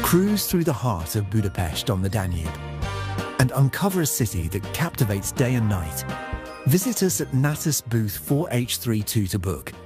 Cruise through the heart of Budapest on the Danube and uncover a city that captivates day and night. Visit us at Natus booth 4H32 to book